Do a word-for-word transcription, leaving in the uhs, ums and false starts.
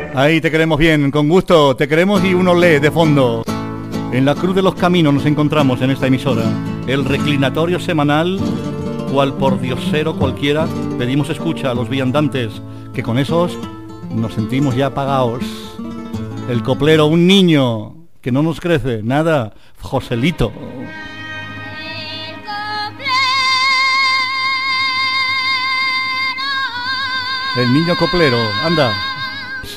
Ahí te queremos bien, con gusto, te queremos y uno lee de fondo. En la cruz de los caminos nos encontramos en esta emisora. El reclinatorio semanal, cual por diosero cualquiera, pedimos escucha a los viandantes, que con esos nos sentimos ya pagados. El coplero, un niño que no nos crece, nada, Joselito. El niño coplero, anda.